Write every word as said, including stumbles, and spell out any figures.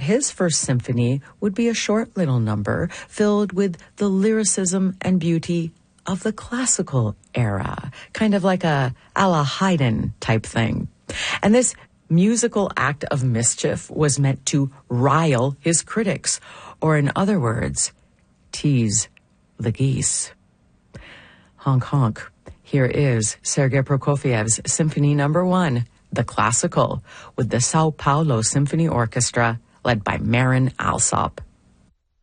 his first symphony would be a short little number filled with the lyricism and beauty of the classical era, kind of like a a la Haydn type thing. And this musical act of mischief was meant to rile his critics, or in other words, tease the geese. Honk honk. Here is Sergei Prokofiev's Symphony Number One, the classical, with the Sao Paulo Symphony Orchestra, led by Marin Alsop.